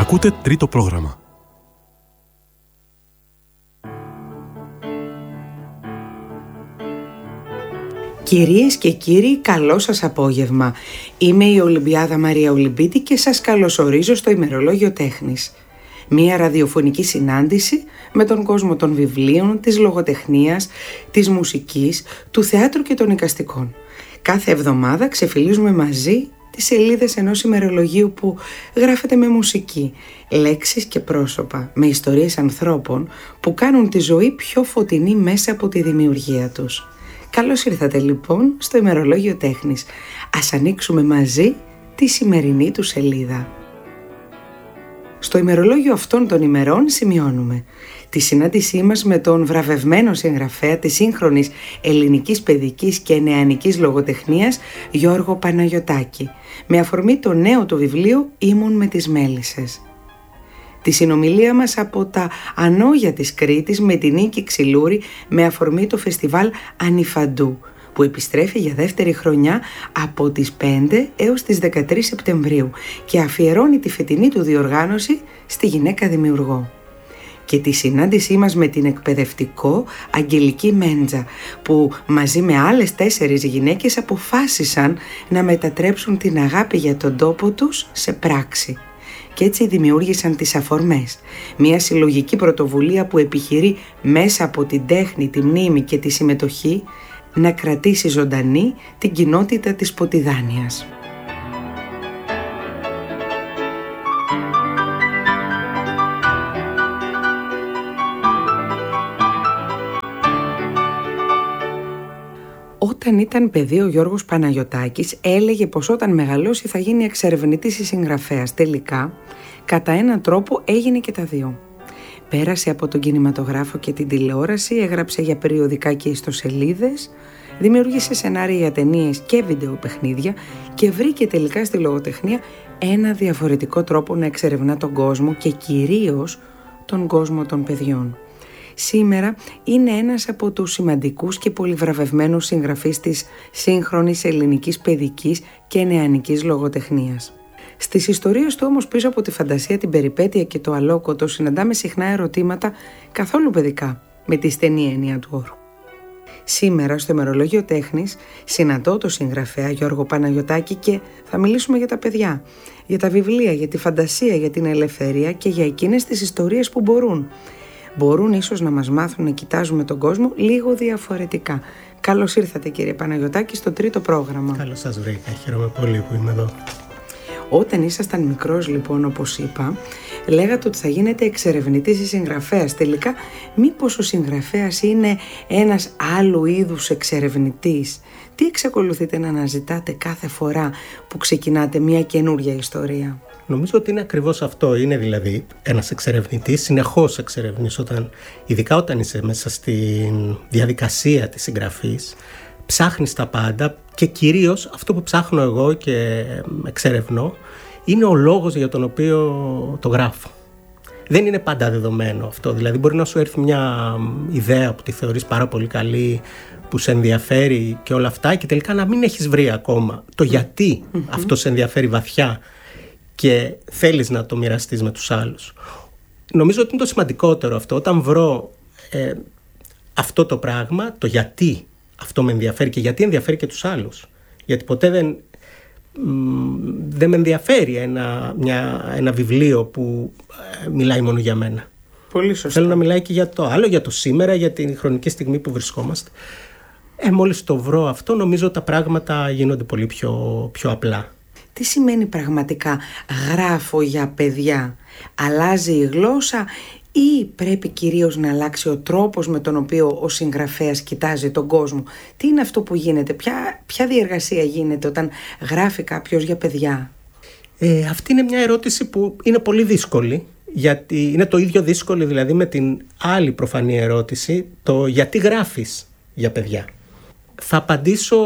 Ακούτε τρίτο πρόγραμμα. Κυρίες και κύριοι, καλό σας απόγευμα. Είμαι η Ολυμπιάδα Μαρία Ολυμπίτη και σας καλωσορίζω στο ημερολόγιο τέχνης. Μία ραδιοφωνική συνάντηση με τον κόσμο των βιβλίων, της λογοτεχνίας, της μουσικής, του θεάτρου και των εικαστικών. Κάθε εβδομάδα ξεφυλίζουμε μαζί τις σελίδες ενός ημερολογίου που γράφεται με μουσική, λέξεις και πρόσωπα, με ιστορίες ανθρώπων που κάνουν τη ζωή πιο φωτεινή μέσα από τη δημιουργία τους. Καλώς ήρθατε λοιπόν στο ημερολόγιο τέχνης. Ας ανοίξουμε μαζί τη σημερινή του σελίδα. Στο ημερολόγιο αυτών των ημερών σημειώνουμε τη συνάντησή μας με τον βραβευμένο συγγραφέα της σύγχρονης ελληνικής παιδικής και νεανικής λογοτεχνίας Γιώργο Παναγιωτάκη, με αφορμή το νέο του βιβλίο «Ήμουν με τις μέλισσες». Τη συνομιλία μας από τα Ανόγια της Κρήτης με την Νίκη Ξυλούρη με αφορμή το φεστιβάλ Ανιφαντού, που επιστρέφει για δεύτερη χρονιά από τις 5 έως τις 13 Σεπτεμβρίου και αφιερώνει τη φετινή του διοργάνωση στη γυναίκα δημιουργό. Και τη συνάντησή μας με την εκπαιδευτικό Αγγελική Μέντζα, που μαζί με άλλες 4 γυναίκες αποφάσισαν να μετατρέψουν την αγάπη για τον τόπο τους σε πράξη. Και έτσι δημιούργησαν τις Αφορμές, μια συλλογική πρωτοβουλία που επιχειρεί μέσα από την τέχνη, τη μνήμη και τη συμμετοχή να κρατήσει ζωντανή την κοινότητα της Ποτιδάνιας. Όταν ήταν παιδί, ο Γιώργος Παναγιωτάκης έλεγε πως όταν μεγαλώσει θα γίνει εξερευνητής ή συγγραφέας. Τελικά, κατά έναν τρόπο έγινε και τα δύο. Πέρασε από τον κινηματογράφο και την τηλεόραση, έγραψε για περιοδικά και ιστοσελίδες, δημιούργησε σενάρια για ταινίες και βιντεοπαιχνίδια και βρήκε τελικά στη λογοτεχνία ένα διαφορετικό τρόπο να εξερευνά τον κόσμο και κυρίως τον κόσμο των παιδιών. Σήμερα είναι ένας από τους σημαντικούς και πολυβραβευμένους συγγραφείς της σύγχρονης ελληνικής παιδικής και νεανικής λογοτεχνίας. Στις ιστορίες του όμως πίσω από τη φαντασία, την περιπέτεια και το αλόκοτο συναντάμε συχνά ερωτήματα καθόλου παιδικά, με τη στενή έννοια του όρου. Σήμερα στο ημερολόγιο τέχνης συναντώ τον συγγραφέα Γιώργο Παναγιωτάκη και θα μιλήσουμε για τα παιδιά, για τα βιβλία, για τη φαντασία, για την ελευθερία και για εκείνες τις ιστορίες που μπορούν ίσως να μας μάθουν να κοιτάζουμε τον κόσμο λίγο διαφορετικά. Καλώς ήρθατε κύριε Παναγιωτάκη στο τρίτο πρόγραμμα. Καλώς σας βρήκα, χαίρομαι πολύ που είμαι εδώ. Όταν ήσασταν μικρός λοιπόν, όπως είπα, λέγατε ότι θα γίνετε εξερευνητής ή συγγραφέας. Τελικά μήπως ο συγγραφέας είναι ένας άλλου είδους εξερευνητής? Τι εξακολουθείτε να αναζητάτε κάθε φορά που ξεκινάτε μια καινούρια ιστορία? Νομίζω ότι είναι ακριβώς αυτό. Είναι δηλαδή ένας εξερευνητής, συνεχώς εξερευνείς, ειδικά όταν είσαι μέσα στη διαδικασία της συγγραφής. Ψάχνεις τα πάντα και κυρίως αυτό που ψάχνω εγώ και εξερευνώ είναι ο λόγος για τον οποίο το γράφω. Δεν είναι πάντα δεδομένο αυτό. Δηλαδή μπορεί να σου έρθει μια ιδέα που τη θεωρείς πάρα πολύ καλή, που σε ενδιαφέρει και όλα αυτά, και τελικά να μην έχεις βρει ακόμα το γιατί αυτό σε ενδιαφέρει βαθιά και θέλεις να το μοιραστείς με τους άλλους. Νομίζω ότι είναι το σημαντικότερο αυτό. Όταν βρω αυτό το πράγμα, το γιατί αυτό με ενδιαφέρει και γιατί ενδιαφέρει και τους άλλους. Γιατί ποτέ δεν με ενδιαφέρει ένα βιβλίο που μιλάει μόνο για μένα. Πολύ σωστά. Θέλω να μιλάει και για το άλλο, για το σήμερα, για την χρονική στιγμή που βρισκόμαστε. Μόλις το βρω αυτό, νομίζω τα πράγματα γίνονται πολύ πιο απλά. Τι σημαίνει πραγματικά γράφω για παιδιά? Αλλάζει η γλώσσα ή πρέπει κυρίως να αλλάξει ο τρόπος με τον οποίο ο συγγραφέας κοιτάζει τον κόσμο? Τι είναι αυτό που γίνεται? Ποια διεργασία γίνεται όταν γράφει κάποιος για παιδιά? Αυτή είναι μια ερώτηση που είναι πολύ δύσκολη, γιατί είναι το ίδιο δύσκολη δηλαδή με την άλλη προφανή ερώτηση, το γιατί γράφεις για παιδιά. Θα απαντήσω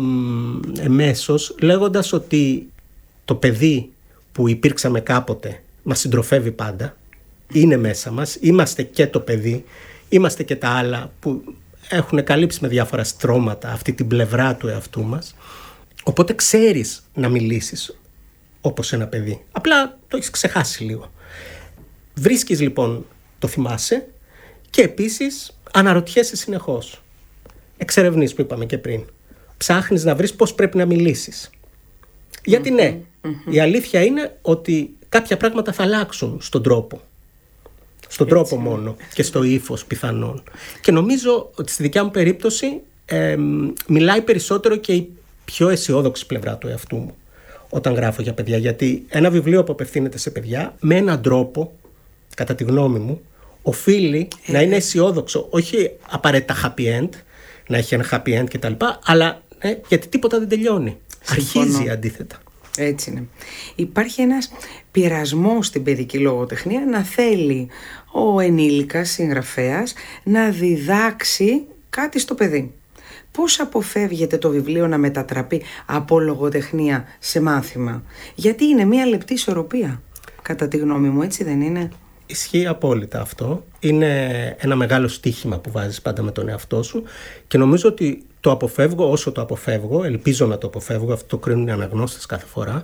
εμέσως λέγοντας ότι το παιδί που υπήρξαμε κάποτε μας συντροφεύει πάντα, είναι μέσα μας, είμαστε και το παιδί, είμαστε και τα άλλα που έχουν καλύψει με διάφορα στρώματα αυτή την πλευρά του εαυτού μας. Οπότε ξέρεις να μιλήσεις όπως ένα παιδί. Απλά το έχεις ξεχάσει λίγο. Βρίσκεις λοιπόν, το θυμάσαι και επίσης αναρωτιέσαι συνεχώς. Εξερευνείς που είπαμε και πριν. Ψάχνεις να βρεις πώς πρέπει να μιλήσεις. Γιατί ναι, η αλήθεια είναι ότι κάποια πράγματα θα αλλάξουν στον τρόπο. Στον τρόπο μόνο και στο ύφος πιθανόν. Και νομίζω ότι στη δικιά μου περίπτωση μιλάει περισσότερο και η πιο αισιόδοξη πλευρά του εαυτού μου όταν γράφω για παιδιά. Γιατί ένα βιβλίο που απευθύνεται σε παιδιά με έναν τρόπο, κατά τη γνώμη μου, οφείλει να είναι αισιόδοξο. Όχι απαραίτητα happy end, να έχει ένα happy end κτλ. Αλλά γιατί τίποτα δεν τελειώνει. Αρχίζει αντίθετα. Έτσι είναι. Υπάρχει ένας πειρασμός στην παιδική λογοτεχνία να θέλει ο ενήλικας συγγραφέας να διδάξει κάτι στο παιδί. Πώς αποφεύγεται το βιβλίο να μετατραπεί από λογοτεχνία σε μάθημα? Γιατί είναι μια λεπτή ισορροπία, κατά τη γνώμη μου, έτσι δεν είναι? Ισχύει απόλυτα αυτό. Είναι ένα μεγάλο στοίχημα που βάζεις πάντα με τον εαυτό σου και νομίζω ότι το αποφεύγω όσο το αποφεύγω, ελπίζω να το αποφεύγω, αυτό το κρίνουν οι αναγνώστες κάθε φορά,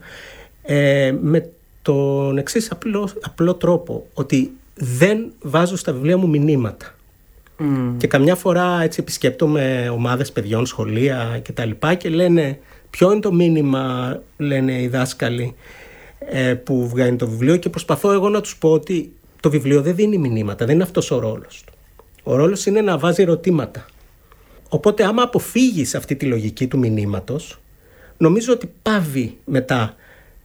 με τον εξής απλό τρόπο, ότι δεν βάζω στα βιβλία μου μηνύματα. Και καμιά φορά έτσι επισκέπτομαι ομάδες παιδιών, σχολεία κτλ. Και λένε ποιο είναι το μήνυμα, λένε οι δάσκαλοι που βγαίνει το βιβλίο, και προσπαθώ εγώ να τους πω ότι το βιβλίο δεν δίνει μηνύματα, δεν είναι αυτός ο ρόλος του. Ο ρόλος είναι να βάζει ερωτήματα. Οπότε άμα αποφύγεις αυτή τη λογική του μηνύματος, νομίζω ότι πάβει μετά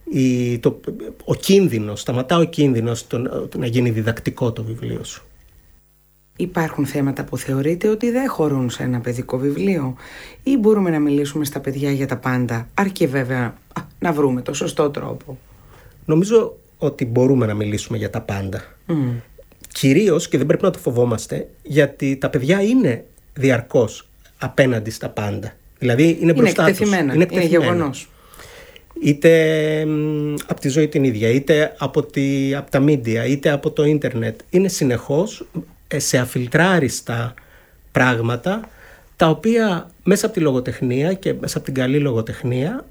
ο κίνδυνος, σταματά ο κίνδυνος να γίνει διδακτικό το βιβλίο σου. Υπάρχουν θέματα που θεωρείτε ότι δεν χωρούν σε ένα παιδικό βιβλίο, ή μπορούμε να μιλήσουμε στα παιδιά για τα πάντα, αρκεί βέβαια να βρούμε το σωστό τρόπο? Νομίζω ότι μπορούμε να μιλήσουμε για τα πάντα. Κυρίως, και δεν πρέπει να το φοβόμαστε, γιατί τα παιδιά είναι διαρκώς απέναντι στα πάντα. Δηλαδή είναι μπροστά τους. Είναι εκτεθειμένα. Γεγονός. Είτε από τη ζωή την ίδια, είτε από τα media, είτε από το ίντερνετ. Είναι συνεχώς σε αφιλτράριστα πράγματα, τα οποία μέσα από τη λογοτεχνία και μέσα από την καλή λογοτεχνία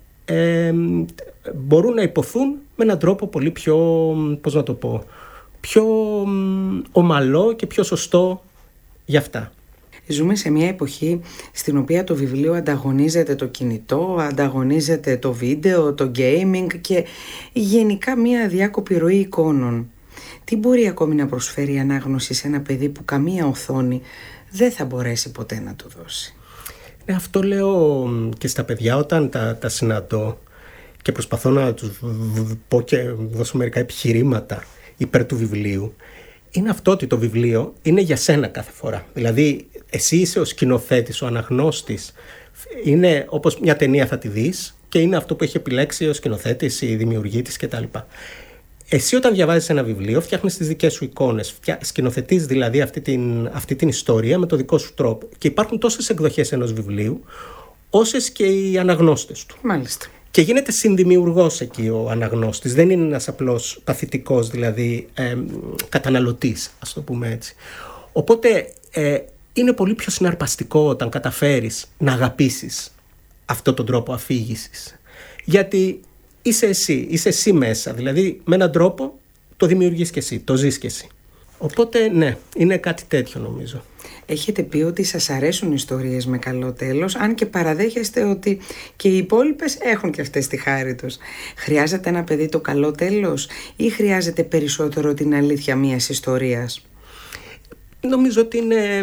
μπορούν να υποθούν με έναν τρόπο πολύ πιο, πώς να το πω, πιο ομαλό και πιο σωστό για αυτά. Ζούμε σε μια εποχή στην οποία το βιβλίο ανταγωνίζεται το κινητό, ανταγωνίζεται το βίντεο, το gaming και γενικά μια αδιάκοπη ροή εικόνων. Τι μπορεί ακόμη να προσφέρει η ανάγνωση σε ένα παιδί που καμία οθόνη δεν θα μπορέσει ποτέ να του δώσει? Αυτό λέω και στα παιδιά όταν τα συναντώ και προσπαθώ να τους πω και δώσω μερικά επιχειρήματα υπέρ του βιβλίου. Είναι αυτό, ότι το βιβλίο είναι για σένα κάθε φορά. Δηλαδή εσύ είσαι ο σκηνοθέτης, ο αναγνώστης. Είναι όπως μια ταινία θα τη δεις και είναι αυτό που έχει επιλέξει ο σκηνοθέτης, η δημιουργή της κτλ. Εσύ όταν διαβάζεις ένα βιβλίο φτιάχνεις τις δικές σου εικόνες, σκηνοθετείς δηλαδή αυτή την ιστορία με το δικό σου τρόπο. Και υπάρχουν τόσες εκδοχές ενός βιβλίου όσες και οι αναγνώστες του. Μάλιστα. Και γίνεται συνδημιουργός εκεί ο αναγνώστης. Δεν είναι ένας απλός παθητικός, δηλαδή καταναλωτής, ας το πούμε έτσι. Οπότε είναι πολύ πιο συναρπαστικό όταν καταφέρεις να αγαπήσεις αυτόν τον τρόπο αφήγησης. Γιατί είσαι εσύ μέσα. Δηλαδή με έναν τρόπο το δημιουργείς και εσύ, το ζεις και εσύ. Οπότε ναι, είναι κάτι τέτοιο νομίζω. Έχετε πει ότι σας αρέσουν ιστορίες με καλό τέλος, αν και παραδέχεστε ότι και οι υπόλοιπες έχουν και αυτές τη χάρη τους. Χρειάζεται ένα παιδί το καλό τέλος ή χρειάζεται περισσότερο την αλήθεια μιας ιστορίας? Νομίζω ότι είναι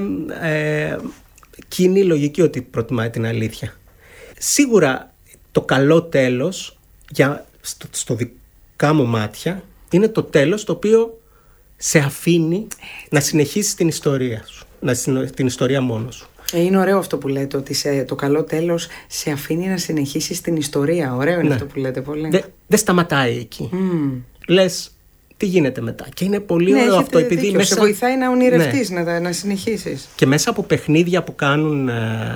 κοινή λογική ότι προτιμάει την αλήθεια. Σίγουρα το καλό τέλος, στο δικά μου μάτια, είναι το τέλος το οποίο σε αφήνει να συνεχίσεις την ιστορία σου, την ιστορία μόνος σου. Είναι ωραίο αυτό που λέτε, ότι το καλό τέλος σε αφήνει να συνεχίσεις την ιστορία. Ωραίο είναι αυτό που λέτε πολύ. Δεν σταματάει εκεί. Λες, τι γίνεται μετά. Και είναι πολύ ωραίο αυτό. Επειδή μέσα... σε βοηθάει να ονειρευτείς, να συνεχίσεις. Και μέσα από παιχνίδια που κάνουν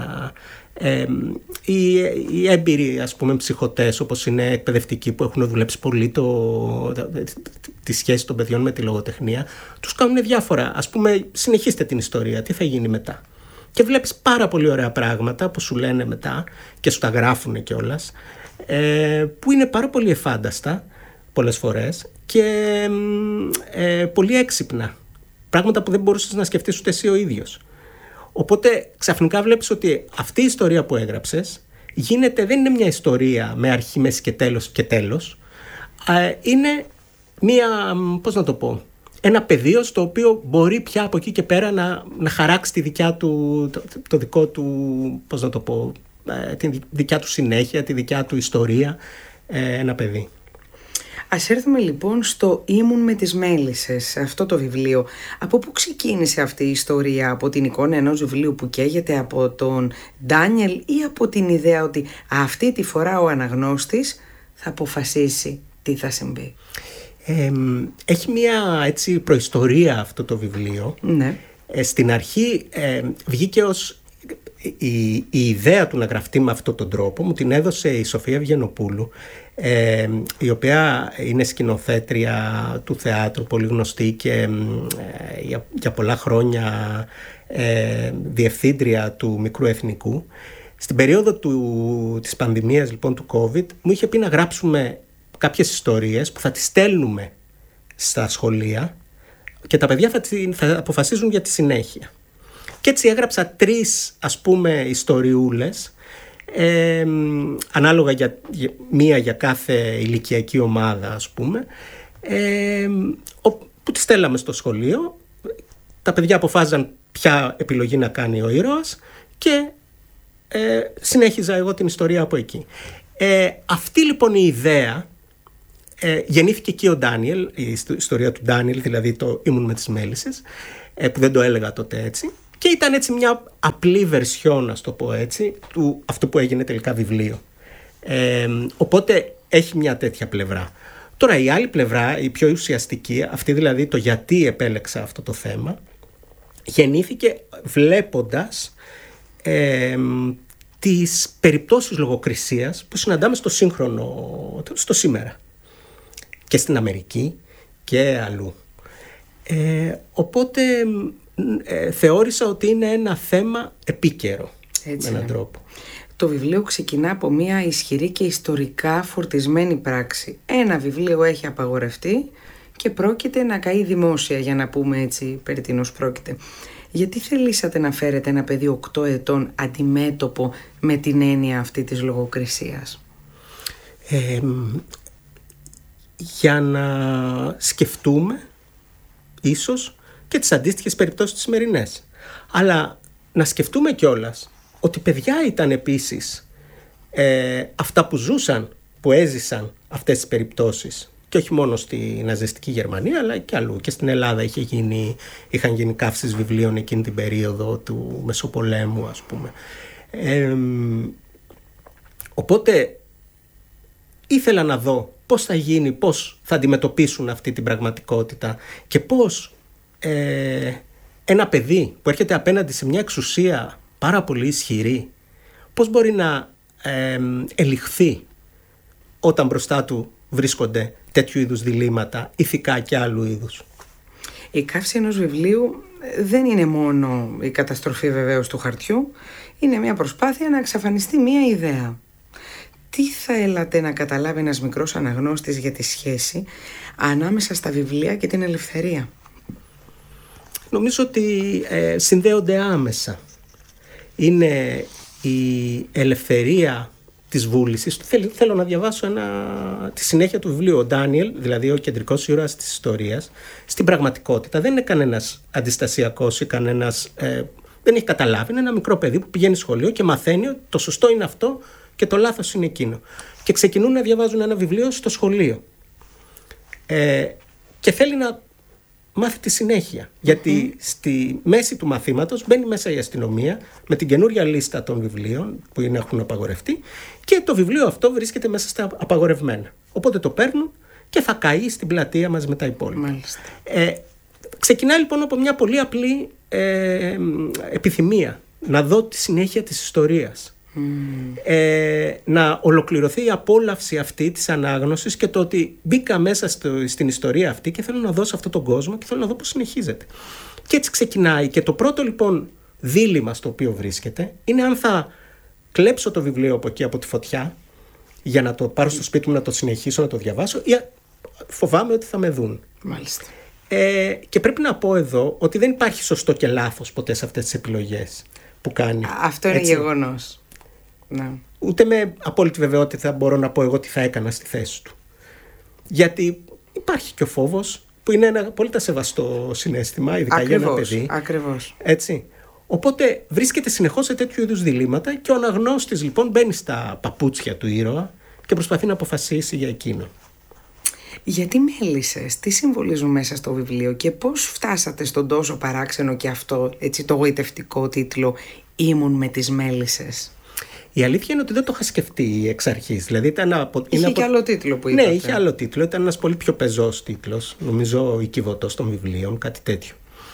οι έμπειροι, ας πούμε, ψυχωτές, όπως είναι εκπαιδευτικοί που έχουν δουλέψει πολύ τη σχέση των παιδιών με τη λογοτεχνία, τους κάνουν διάφορα. Ας πούμε, συνεχίστε την ιστορία, τι θα γίνει μετά. Και βλέπεις πάρα πολύ ωραία πράγματα που σου λένε μετά και σου τα γράφουν κιόλας, που είναι πάρα πολύ εφάνταστα πολλές φορές και πολύ έξυπνα. Πράγματα που δεν μπορούσες να σκεφτείς ούτε εσύ ο ίδιος. Οπότε ξαφνικά βλέπεις ότι αυτή η ιστορία που έγραψες δεν είναι μια ιστορία με αρχή, μέση και τέλος. Είναι ένα πεδίο στο οποίο μπορεί πια από εκεί και πέρα να χαράξει τη δικιά του, το δικό του, τη δικιά του συνέχεια, τη δικιά του ιστορία, ένα παιδί. Ας έρθουμε λοιπόν στο «Ήμουν με τις μέλισσες», αυτό το βιβλίο. Από πού ξεκίνησε αυτή η ιστορία? Από την εικόνα ενός βιβλίου που καίγεται από τον Ντάνιελ ή από την ιδέα ότι αυτή τη φορά ο αναγνώστης θα αποφασίσει τι θα συμβεί? Έχει μια έτσι προϊστορία αυτό το βιβλίο. Ναι. Στην αρχή βγήκε ως η ιδέα του να γραφτεί με αυτόν τον τρόπο. Μου την έδωσε η Σοφία Ευγενοπούλου, η οποία είναι σκηνοθέτρια του θεάτρου, πολύ γνωστή και για πολλά χρόνια διευθύντρια του Μικρού Εθνικού. Στην περίοδο της πανδημίας λοιπόν του COVID μου είχε πει να γράψουμε κάποιες ιστορίες που θα τις στέλνουμε στα σχολεία και τα παιδιά θα αποφασίζουν για τη συνέχεια. Και έτσι έγραψα 3 ιστοριούλες, ανάλογα μία για κάθε ηλικιακή ομάδα που τις στέλναμε στο σχολείο. Τα παιδιά αποφάσιζαν ποια επιλογή να κάνει ο ήρωας και συνέχιζα εγώ την ιστορία από εκεί. Αυτή λοιπόν η ιδέα γεννήθηκε και ο Ντάνιελ, η ιστορία του Ντάνιελ, δηλαδή το «Ήμουν με τις μέλισσες», που δεν το έλεγα τότε έτσι, και ήταν έτσι μια απλή βερσιόν, ας το πω έτσι, του αυτού που έγινε τελικά βιβλίο. Οπότε έχει μια τέτοια πλευρά. Τώρα η άλλη πλευρά, η πιο ουσιαστική, αυτή δηλαδή το γιατί επέλεξα αυτό το θέμα, γεννήθηκε βλέποντας τις περιπτώσεις λογοκρισίας που συναντάμε στο σήμερα και στην Αμερική και αλλού. Οπότε θεώρησα ότι είναι ένα θέμα επίκαιρο. Έτσι, με έναν τρόπο. Το βιβλίο ξεκινά από μια ισχυρή και ιστορικά φορτισμένη πράξη. Ένα βιβλίο έχει απαγορευτεί και πρόκειται να καεί δημόσια, για να πούμε έτσι περί τίνος πρόκειται. Γιατί θελήσατε να φέρετε ένα παιδί 8 ετών αντιμέτωπο με την έννοια αυτή της λογοκρισίας? Για να σκεφτούμε ίσως και τις αντίστοιχες περιπτώσεις τις σημερινές. Αλλά να σκεφτούμε κιόλας ότι παιδιά ήταν επίσης αυτά που ζούσαν, που έζησαν αυτές τις περιπτώσεις. Και όχι μόνο στη ναζιστική Γερμανία, αλλά και αλλού. Και στην Ελλάδα είχαν γίνει καύσεις βιβλίων εκείνη την περίοδο του Μεσοπολέμου, ας πούμε. Οπότε ήθελα να δω πώς θα γίνει, πώς θα αντιμετωπίσουν αυτή την πραγματικότητα και πώς ένα παιδί που έρχεται απέναντι σε μια εξουσία πάρα πολύ ισχυρή, πώς μπορεί να ελιχθεί όταν μπροστά του βρίσκονται τέτοιου είδους διλήμματα, ηθικά και άλλου είδους. Η καύση ενός βιβλίου δεν είναι μόνο η καταστροφή βεβαίως του χαρτιού, είναι μια προσπάθεια να εξαφανιστεί μια ιδέα. Τι θα έλατε να καταλάβει ένας μικρός αναγνώστης για τη σχέση ανάμεσα στα βιβλία και την ελευθερία? Νομίζω ότι συνδέονται άμεσα. Είναι η ελευθερία της βούλησης. Θέλω να διαβάσω τη συνέχεια του βιβλίου. Ο Ντάνιελ, δηλαδή ο κεντρικός ήρωας της ιστορίας, στην πραγματικότητα δεν είναι κανένας αντιστασιακός ή δεν έχει καταλάβει. Είναι ένα μικρό παιδί που πηγαίνει σχολείο και μαθαίνει ότι το σωστό είναι αυτό και το λάθος είναι εκείνο. Και ξεκινούν να διαβάζουν ένα βιβλίο στο σχολείο. Και θέλει να μάθει τη συνέχεια. Γιατί στη μέση του μαθήματος μπαίνει μέσα η αστυνομία με την καινούρια λίστα των βιβλίων που έχουν απαγορευτεί και το βιβλίο αυτό βρίσκεται μέσα στα απαγορευμένα. Οπότε το παίρνουν και θα καεί στην πλατεία μαζί με τα υπόλοιπα. Ξεκινάει λοιπόν από μια πολύ απλή επιθυμία να δω τη συνέχεια της ιστορίας. Να ολοκληρωθεί η απόλαυση αυτή της ανάγνωσης και το ότι μπήκα μέσα στην ιστορία αυτή και θέλω να δω σε αυτόν τον κόσμο και θέλω να δω πώς συνεχίζεται. Και έτσι ξεκινάει και το πρώτο λοιπόν δίλημμα στο οποίο βρίσκεται είναι αν θα κλέψω το βιβλίο από εκεί από τη φωτιά για να το πάρω στο σπίτι μου να το συνεχίσω να το διαβάσω ή φοβάμαι ότι θα με δουν. Μάλιστα. Και πρέπει να πω εδώ ότι δεν υπάρχει σωστό και λάθος ποτέ σε αυτές τις επιλογές που κάνει. Αυτό είναι γεγονός. Ναι. Ούτε με απόλυτη βεβαιότητα μπορώ να πω εγώ τι θα έκανα στη θέση του. Γιατί υπάρχει και ο φόβος, που είναι ένα απόλυτα σεβαστό συναίσθημα, ειδικά για ένα παιδί. Ακριβώς. Έτσι. Οπότε βρίσκεται συνεχώς σε τέτοιου είδους διλήμματα και ο αναγνώστης λοιπόν μπαίνει στα παπούτσια του ήρωα και προσπαθεί να αποφασίσει για εκείνο. Γιατί μέλισσες, τι συμβολίζουν μέσα στο βιβλίο και πώς φτάσατε στον τόσο παράξενο και αυτό έτσι το γοητευτικό τίτλο «Ήμουν με τις μέλισσες»? Η αλήθεια είναι ότι δεν το είχα σκεφτεί εξ αρχής. Δηλαδή είχε και άλλο τίτλο που είπατε. Ναι, είχε άλλο τίτλο. Ήταν ένας πολύ πιο πεζός τίτλος. Νομίζω οικειβωτός των βιβλίων, κάτι τέτοιο.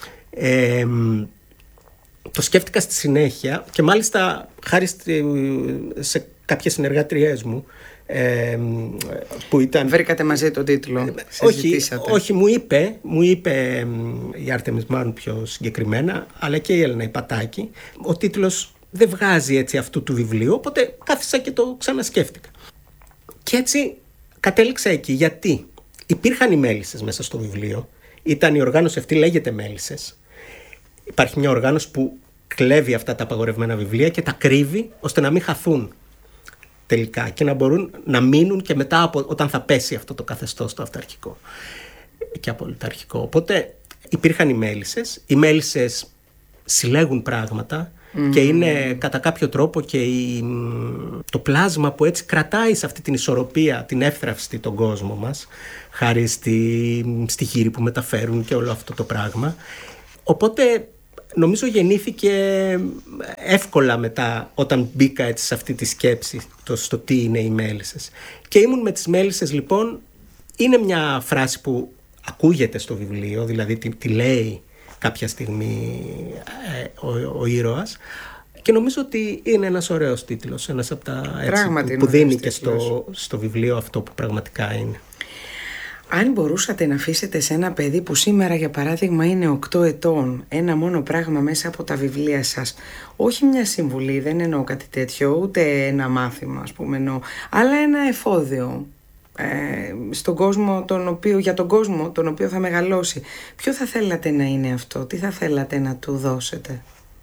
Το σκέφτηκα στη συνέχεια και μάλιστα χάρη σε κάποιες συνεργάτριές μου που ήταν... Βρήκατε μαζί τον τίτλο, όχι, μου είπε η Άρτεμις Μάνου πιο συγκεκριμένα, αλλά και η Έλενα Ιπατάκη, ο τίτλος δεν βγάζει έτσι αυτού του βιβλίου, οπότε κάθισα και το ξανασκέφτηκα. Και έτσι κατέληξα εκεί, γιατί υπήρχαν οι μέλισσες μέσα στο βιβλίο, η οργάνωση αυτή λέγεται Μέλισσες. Υπάρχει μια οργάνωση που κλέβει αυτά τα απαγορευμένα βιβλία και τα κρύβει ώστε να μην χαθούν τελικά και να μπορούν να μείνουν και μετά όταν θα πέσει αυτό το καθεστώς το αυταρχικό και απολυταρχικό. Οπότε υπήρχαν οι μέλισσες. Οι μέλισσες συλλέγουν πράγματα και είναι κατά κάποιο τρόπο και το πλάσμα που έτσι κρατάει σε αυτή την ισορροπία, την εύθραυστη τον κόσμο μας, χάρη στη χείρη που μεταφέρουν και όλο αυτό το πράγμα. Οπότε νομίζω γεννήθηκε εύκολα μετά όταν μπήκα έτσι σε αυτή τη σκέψη στο τι είναι οι μέλισσες. Και ήμουν με τις μέλισσες λοιπόν, είναι μια φράση που ακούγεται στο βιβλίο, δηλαδή τη λέει κάποια στιγμή ο ήρωας και νομίζω ότι είναι ένας ωραίος τίτλος, ένας από τα έτσι, που δίνει και στο βιβλίο αυτό που πραγματικά είναι. Αν μπορούσατε να αφήσετε σε ένα παιδί που σήμερα για παράδειγμα είναι 8 ετών ένα μόνο πράγμα μέσα από τα βιβλία σας, όχι μια συμβουλή, δεν εννοώ κάτι τέτοιο, ούτε ένα μάθημα ας πούμε εννοώ, αλλά ένα εφόδιο στον κόσμο για τον κόσμο τον οποίο θα μεγαλώσει, ποιο θα θέλατε να είναι αυτό, τι θα θέλατε να του δώσετε?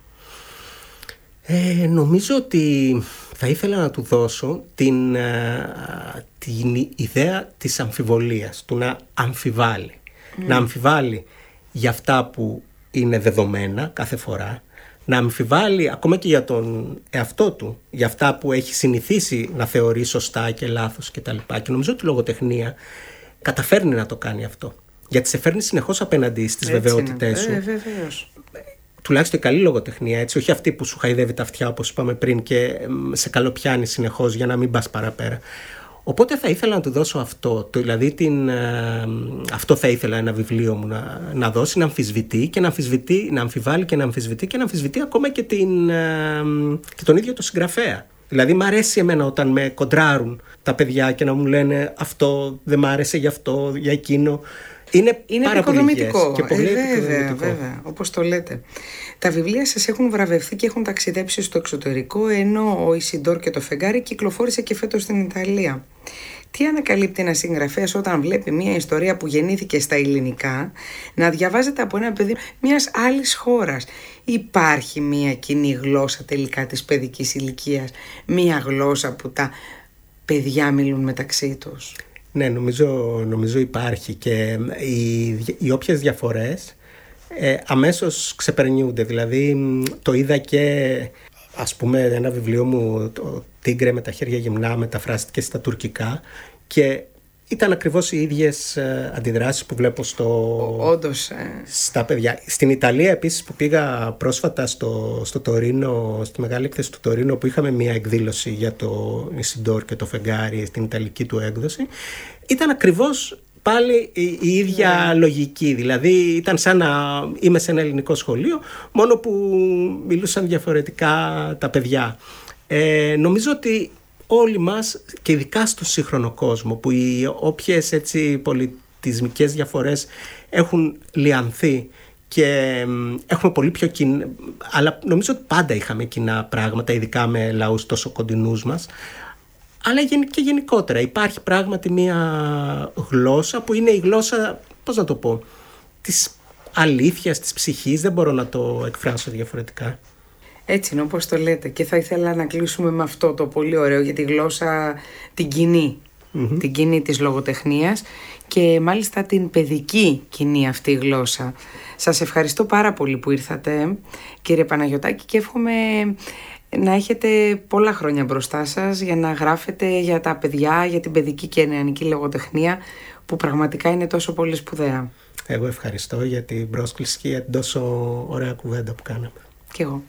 Νομίζω ότι θα ήθελα να του δώσω την ιδέα της αμφιβολίας, του να αμφιβάλλει. Να αμφιβάλλει για αυτά που είναι δεδομένα κάθε φορά, να αμφιβάλλει ακόμα και για τον εαυτό του, για αυτά που έχει συνηθίσει να θεωρεί σωστά και λάθος κτλ. Και νομίζω ότι η λογοτεχνία καταφέρνει να το κάνει αυτό. Γιατί σε φέρνει συνεχώς απέναντι στις βεβαιότητές σου. Βεβαίως. Τουλάχιστον η καλή λογοτεχνία, έτσι, όχι αυτή που σου χαϊδεύει τα αυτιά όπως είπαμε πριν και σε καλοπιάνει συνεχώς για να μην πας παραπέρα. Οπότε θα ήθελα να του δώσω αυτό, δηλαδή αυτό θα ήθελα ένα βιβλίο μου να δώσει, να αμφισβητεί και να αμφιβάλλει και να αμφισβητεί και να αμφισβητεί ακόμα και τον ίδιο το συγγραφέα. Δηλαδή μ' αρέσει εμένα όταν με κοντράρουν τα παιδιά και να μου λένε αυτό δεν μ' άρεσε για αυτό, για εκείνο. Είναι πάρα επικοδομητικό. Και πολύ επικοδομητικό. Βέβαια, όπως το λέτε. Τα βιβλία σας έχουν βραβευτεί και έχουν ταξιδέψει στο εξωτερικό, ενώ ο Ισιντόρ και το φεγγάρι κυκλοφόρησε και φέτος στην Ιταλία. Τι ανακαλύπτει ένας συγγραφέας όταν βλέπει μια ιστορία που γεννήθηκε στα ελληνικά να διαβάζεται από ένα παιδί μιας άλλης χώρας? Υπάρχει μια κοινή γλώσσα τελικά της παιδικής ηλικίας, μια γλώσσα που τα παιδιά μιλούν μεταξύ τους? Ναι, νομίζω υπάρχει και οι όποιες διαφορές αμέσως ξεπερνιούνται. Δηλαδή το είδα και ας πούμε ένα βιβλίο μου, το «Τίγκρε με τα χέρια γυμνά», μεταφράστηκε στα τουρκικά και ήταν ακριβώς οι ίδιες αντιδράσεις που βλέπω στα παιδιά. Στην Ιταλία επίσης που πήγα πρόσφατα στο Τωρίνο, στη μεγάλη έκθεση του Τωρίνο, που είχαμε μια εκδήλωση για το Ισιντόρ και το φεγγάρι στην ιταλική του έκδοση, ήταν ακριβώς πάλι η ίδια λογική. Δηλαδή ήταν σαν να είμαι σε ένα ελληνικό σχολείο, μόνο που μιλούσαν διαφορετικά τα παιδιά. Νομίζω ότι όλοι μας και ειδικά στο σύγχρονο κόσμο που οι όποιες έτσι πολιτισμικές διαφορές έχουν λιανθεί και έχουμε πολύ πιο κοινά, αλλά νομίζω ότι πάντα είχαμε κοινά πράγματα, ειδικά με λαούς τόσο κοντινούς μας, αλλά και γενικότερα υπάρχει πράγματι μια γλώσσα που είναι η γλώσσα, πώς να το πω, της αλήθειας, της ψυχής, δεν μπορώ να το εκφράσω διαφορετικά. Έτσι είναι όπως το λέτε, και θα ήθελα να κλείσουμε με αυτό το πολύ ωραίο για τη γλώσσα την κοινή, την κοινή της λογοτεχνίας και μάλιστα την παιδική κοινή αυτή γλώσσα. Σας ευχαριστώ πάρα πολύ που ήρθατε, κύριε Παναγιωτάκη, και εύχομαι να έχετε πολλά χρόνια μπροστά σας για να γράφετε για τα παιδιά, για την παιδική και νεανική λογοτεχνία που πραγματικά είναι τόσο πολύ σπουδαία. Εγώ ευχαριστώ για την πρόσκληση και για την τόσο ωραία κουβέντα που κάναμε. Κι εγώ.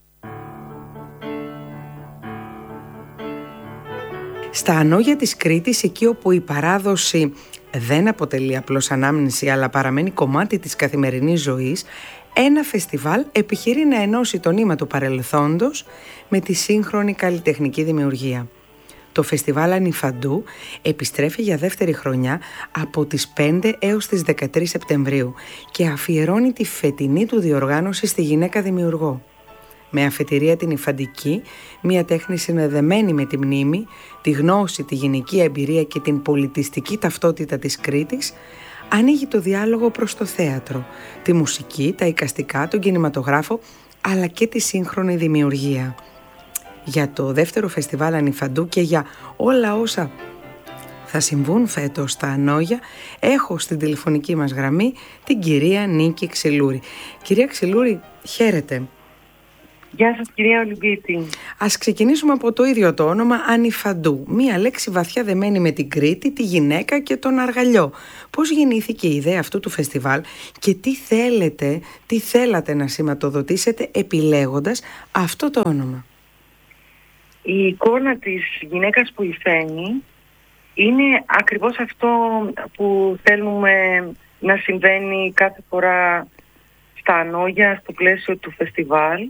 Στα ανώγια της Κρήτης, εκεί όπου η παράδοση δεν αποτελεί απλώς ανάμνηση αλλά παραμένει κομμάτι της καθημερινής ζωής, ένα φεστιβάλ επιχειρεί να ενώσει το νήμα του παρελθόντος με τη σύγχρονη καλλιτεχνική δημιουργία. Το φεστιβάλ Ανιφαντού επιστρέφει για δεύτερη χρονιά από τις 5 έως τις 13 Σεπτεμβρίου και αφιερώνει τη φετινή του διοργάνωση στη γυναίκα δημιουργό. Με αφετηρία την υφαντική, μια τέχνη συνδεδεμένη με τη μνήμη, τη γνώση, τη γυναική εμπειρία και την πολιτιστική ταυτότητα της Κρήτης, ανοίγει το διάλογο προς το θέατρο, τη μουσική, τα εικαστικά, τον κινηματογράφο, αλλά και τη σύγχρονη δημιουργία. Για το δεύτερο φεστιβάλ Ανιφαντού και για όλα όσα θα συμβούν φέτος στα Ανώγια, έχω στην τηλεφωνική μας γραμμή την κυρία Νίκη Ξυλούρη. Κυρία Ξυλούρη, χαίρετε. Γεια σας κυρία Ολυμπίτη. Ας ξεκινήσουμε από το ίδιο το όνομα, Ανιφαντού. Μία λέξη βαθιά δεμένη με την Κρήτη, τη γυναίκα και τον αργαλιό. Πώς γεννήθηκε η ιδέα αυτού του φεστιβάλ και τι θέλατε να σηματοδοτήσετε επιλέγοντας αυτό το όνομα? Η εικόνα της γυναίκας που υφαίνει είναι ακριβώς αυτό που θέλουμε να συμβαίνει κάθε φορά στα Ανώγια στο πλαίσιο του φεστιβάλ.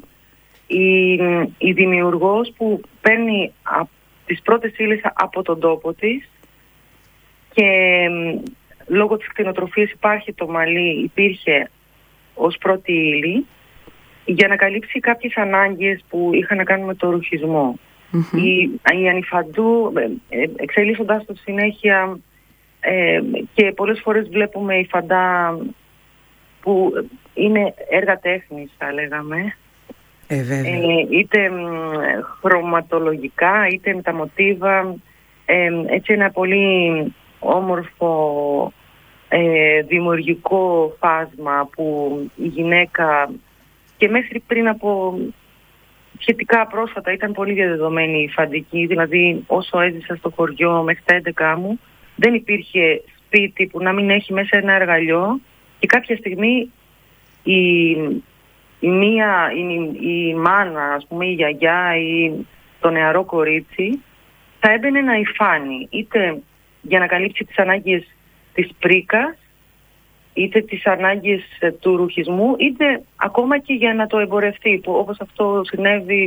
Η δημιουργός που παίρνει τις πρώτες ύλες από τον τόπο της και λόγω της κτηνοτροφίας υπάρχει το μαλλί, υπήρχε ως πρώτη ύλη για να καλύψει κάποιες ανάγκες που είχαν να κάνουν με το ρουχισμό. Η Ανιφαντού, εξελίσσοντας το συνέχεια, και πολλές φορές βλέπουμε υφαντά που είναι έργα τέχνης, θα λέγαμε, είτε χρωματολογικά είτε με τα μοτίβα, έτσι ένα πολύ όμορφο δημιουργικό φάσμα που η γυναίκα και μέχρι πριν από σχετικά πρόσφατα ήταν πολύ διαδεδομένη η υφαντική, δηλαδή όσο έζησα στο χωριό μέχρι τα 11 μου δεν υπήρχε σπίτι που να μην έχει μέσα ένα εργαλειό και κάποια στιγμή η μάνα, ας πούμε, η γιαγιά ή το νεαρό κορίτσι θα έμπαινε να υφάνει, είτε για να καλύψει τις ανάγκες της πρίκας, είτε τις ανάγκες του ρουχισμού, είτε ακόμα και για να το εμπορευτεί, που όπως αυτό συνέβη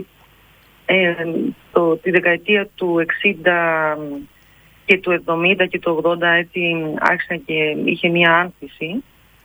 τη δεκαετία του 60 και του 70 και του 80, έτσι άρχισε και είχε μία άνθηση.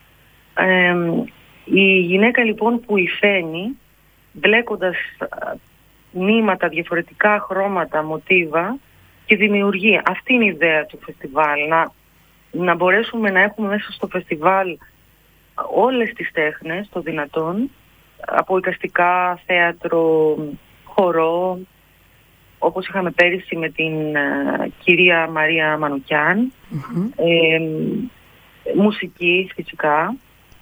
Η γυναίκα λοιπόν που υφαίνει, μπλέκοντας νήματα, διαφορετικά χρώματα, μοτίβα και δημιουργεί. Αυτή είναι η ιδέα του φεστιβάλ, να μπορέσουμε να έχουμε μέσα στο φεστιβάλ όλες τις τέχνες, το δυνατόν, από εικαστικά, θέατρο, χορό, όπως είχαμε πέρυσι με την κυρία Μαρία Μανουκιάν, μουσική φυσικά,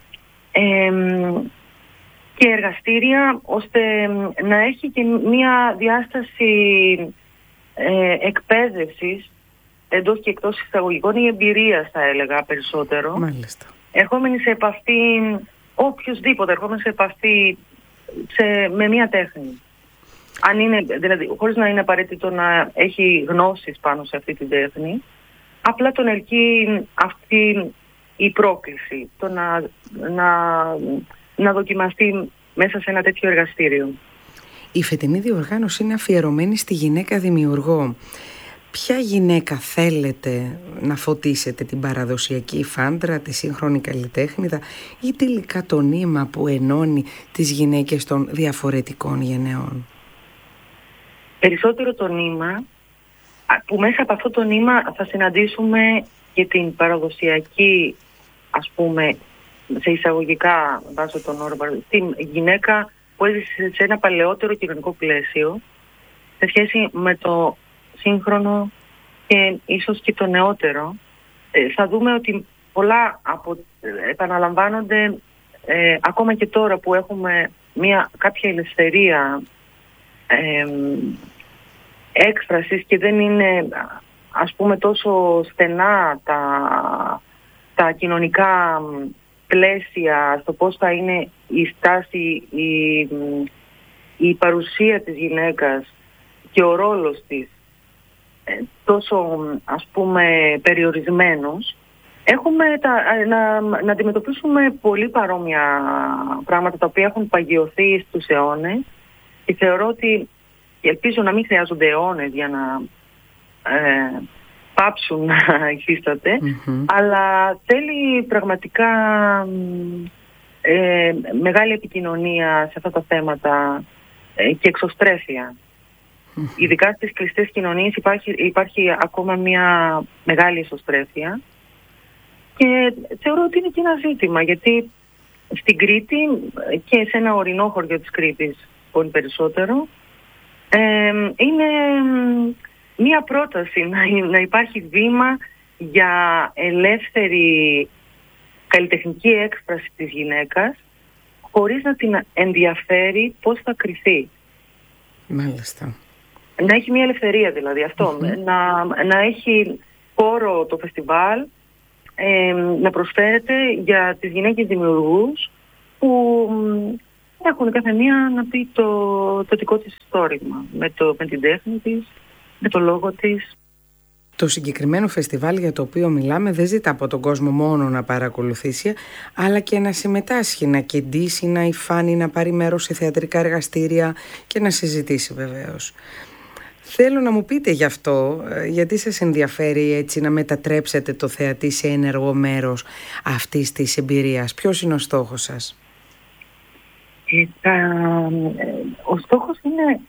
και εργαστήρια, ώστε να έχει και μία διάσταση εκπαίδευσης εντός και εκτός εισαγωγικών ή εμπειρίας, θα έλεγα περισσότερο. Μάλιστα. Ερχόμενοι σε επαφή, οποιοσδήποτε ερχόμενοι σε επαφή με μία τέχνη. Αν είναι, δηλαδή, χωρίς να είναι απαραίτητο να έχει γνώσεις πάνω σε αυτή την τέχνη, απλά τον ελκύει αυτή η πρόκληση, το να δοκιμαστεί μέσα σε ένα τέτοιο εργαστήριο. Η φετινή διοργάνωση είναι αφιερωμένη στη γυναίκα δημιουργό. Ποια γυναίκα θέλετε να φωτίσετε, την παραδοσιακή φάντρα, τη σύγχρονη καλλιτέχνηδα ή τελικά το νήμα που ενώνει τις γυναίκες των διαφορετικών γενεών? Περισσότερο το νήμα, που μέσα από αυτό το νήμα θα συναντήσουμε και την παραδοσιακή, ας πούμε, σε εισαγωγικά βάζω τον όρο, την γυναίκα που έζησε σε ένα παλαιότερο κοινωνικό πλαίσιο σε σχέση με το σύγχρονο και ίσως και το νεότερο. Θα δούμε ότι πολλά επαναλαμβάνονται ακόμα και τώρα που έχουμε κάποια ελευθερία έκφρασης και δεν είναι, ας πούμε, τόσο στενά τα κοινωνικά πλαίσια στο πώς θα είναι η στάση, η παρουσία της γυναίκας και ο ρόλος της τόσο, ας πούμε, περιορισμένος. Έχουμε να αντιμετωπίσουμε πολύ παρόμοια πράγματα τα οποία έχουν παγιωθεί στους αιώνες και θεωρώ ότι, και ελπίζω να μην χρειάζονται αιώνες για να πάψουν να υφίσταται, αλλά θέλει πραγματικά μεγάλη επικοινωνία σε αυτά τα θέματα και εξωστρέφεια. Ειδικά στις κλειστές κοινωνίες υπάρχει ακόμα μια μεγάλη εξωστρέφεια και θεωρώ ότι είναι και ένα ζήτημα, γιατί στην Κρήτη και σε ένα ορεινό χωριό της Κρήτης πολύ περισσότερο είναι μία πρόταση να υπάρχει βήμα για ελεύθερη καλλιτεχνική έκφραση της γυναίκας χωρίς να την ενδιαφέρει πώς θα κριθεί. Μάλιστα. Να έχει μία ελευθερία δηλαδή αυτό. Να έχει χώρο το φεστιβάλ, να προσφέρεται για τις γυναίκες δημιουργούς που έχουν κάθε μία να πει το δικό της ιστόρημα με την τέχνη της, με το λόγο της. Το συγκεκριμένο φεστιβάλ για το οποίο μιλάμε δεν ζητά από τον κόσμο μόνο να παρακολουθήσει, αλλά και να συμμετάσχει, να κεντήσει, να υφάνει, να πάρει μέρος σε θεατρικά εργαστήρια και να συζητήσει βεβαίως. Θέλω να μου πείτε γι' αυτό, γιατί σας ενδιαφέρει έτσι να μετατρέψετε το θεατή σε ενεργό μέρος αυτής της εμπειρίας. Ποιος είναι ο στόχος σας? Ο στόχος είναι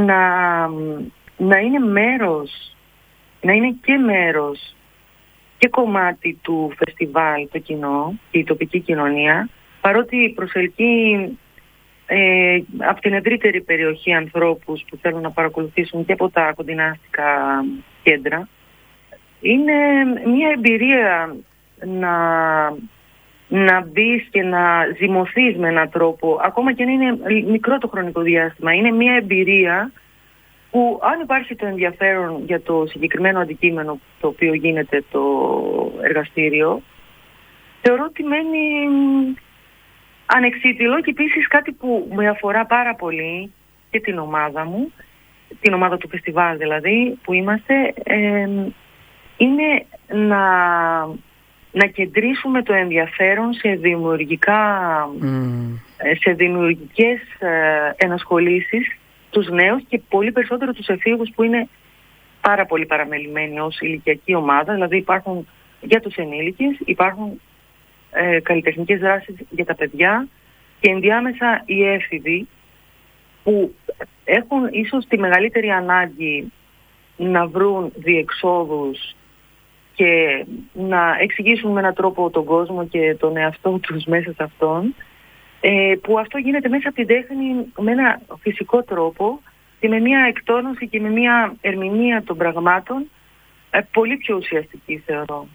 να είναι μέρος, να είναι και μέρος και κομμάτι του φεστιβάλ το κοινό και η τοπική κοινωνία, παρότι προσελκύει από την ευρύτερη περιοχή ανθρώπους που θέλουν να παρακολουθήσουν και από τα κοντινά αστικά κέντρα. Είναι μια εμπειρία να μπεις και να ζυμωθείς με έναν τρόπο, ακόμα και αν είναι μικρό το χρονικό διάστημα. Είναι μια εμπειρία που, αν υπάρχει το ενδιαφέρον για το συγκεκριμένο αντικείμενο το οποίο γίνεται το εργαστήριο, θεωρώ ότι μένει ανεξίτηλο. Και επίσης κάτι που με αφορά πάρα πολύ και την ομάδα μου, την ομάδα του φεστιβάλ δηλαδή που είμαστε, είναι να κεντρήσουμε το ενδιαφέρον σε σε δημιουργικές ενασχολήσεις τους νέους και πολύ περισσότερο τους εφήβους που είναι πάρα πολύ παραμελημένοι ως ηλικιακή ομάδα. Δηλαδή υπάρχουν για τους ενήλικες, υπάρχουν καλλιτεχνικές δράσεις για τα παιδιά και ενδιάμεσα οι έφηβοι που έχουν ίσως τη μεγαλύτερη ανάγκη να βρουν διεξόδους και να εξηγήσουν με έναν τρόπο τον κόσμο και τον εαυτό τους μέσα σε αυτόν, που αυτό γίνεται μέσα από την τέχνη με ένα φυσικό τρόπο και με μια εκτόνωση και με μια ερμηνεία των πραγμάτων πολύ πιο ουσιαστική θεωρώ.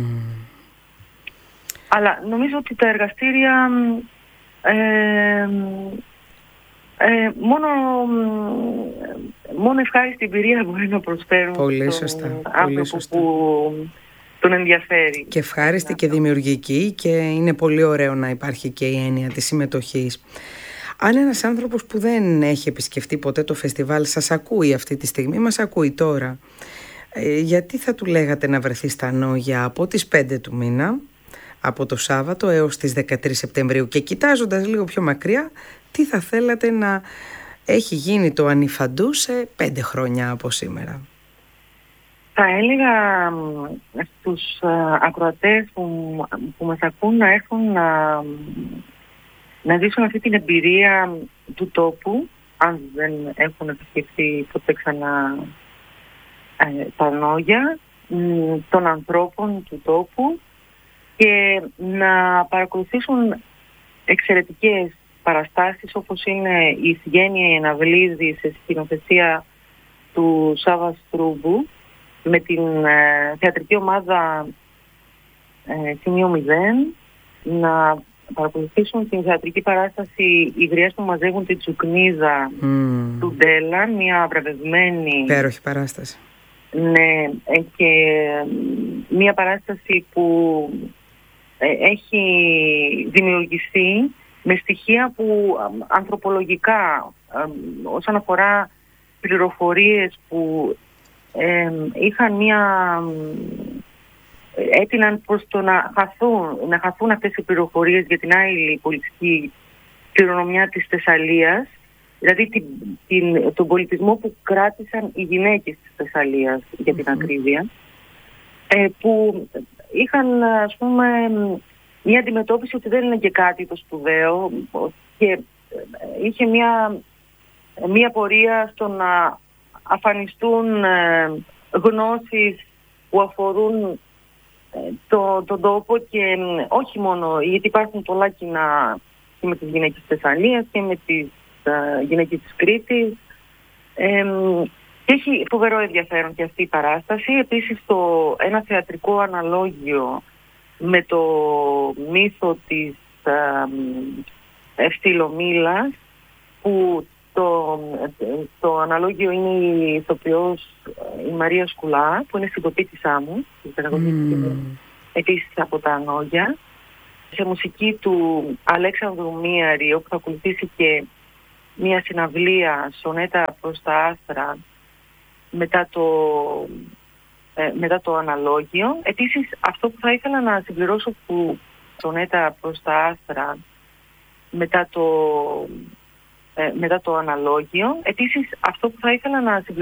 Αλλά νομίζω ότι τα εργαστήρια μόνο ευχάριστη εμπειρία μπορεί να προσφέρουν στον άνθρωπο που τον ενδιαφέρει. Και ευχάριστη και δημιουργική, και είναι πολύ ωραίο να υπάρχει και η έννοια της συμμετοχής. Αν ένας άνθρωπος που δεν έχει επισκεφτεί ποτέ το φεστιβάλ σας ακούει αυτή τη στιγμή, μας ακούει τώρα, γιατί θα του λέγατε να βρεθεί στα Νόγια από τις 5 του μήνα, από το Σάββατο έως τις 13 Σεπτεμβρίου, και κοιτάζοντας λίγο πιο μακριά, τι θα θέλατε να έχει γίνει το ανιφαντού σε 5 χρόνια από σήμερα? Θα έλεγα στους ακροατές που μας ακούν να έρθουν να ζήσουν αυτή την εμπειρία του τόπου, αν δεν έχουν επισκεφτεί ποτέ ξανά τα λόγια των ανθρώπων του τόπου και να παρακολουθήσουν εξαιρετικές παραστάσεις όπως είναι η Ηθιγένεια Ιαναβλίδη σε σκηνοθεσία του Σάβα Στρούμπου με την θεατρική ομάδα Σημείο 0, να παρακολουθήσουν την θεατρική παράσταση «Οι γριές που μαζεύουν την τσουκνίδα» του Ντέλα, μια βραβευμένη... Υπέροχη παράσταση. Ναι, και μια παράσταση που έχει δημιουργηθεί με στοιχεία που ανθρωπολογικά, όσον αφορά πληροφορίες που είχαν έτειναν προς το να χαθούν αυτές οι πληροφορίες για την άειλη πολιτική κληρονομιά της Θεσσαλίας, δηλαδή τον πολιτισμό που κράτησαν οι γυναίκες της Θεσσαλίας, για την ακρίβεια, που είχαν, ας πούμε, μια αντιμετώπιση ότι δεν είναι και κάτι το σπουδαίο και είχε μια πορεία στο να αφανιστούν γνώσεις που αφορούν τον τόπο και όχι μόνο, γιατί υπάρχουν πολλά κοινά και με τις γυναίκες της Θεσσαλίας και με τις γυναίκες της Κρήτης. Και έχει φοβερό ενδιαφέρον και αυτή η παράσταση. Επίσης ένα θεατρικό αναλόγιο με το μύθο της Ευθυλομήλας, που το αναλόγιο είναι η ηθοποιός η Μαρία Σκουλά, που είναι συντοπίτησά μου, επίσης από τα Ανόγια, σε μουσική του Αλέξανδρου Μίαρη, όπου θα ακολουθήσει και μια συναυλία σονέτα προς τα άστρα μετά το αναλόγιο. Επίσης, αυτό που θα ήθελα να συμπληρώσω, που σονέτα προς τα άστρα μετά το αναλόγιο, επίσης αυτό που θα ήθελα να συμπληρώσω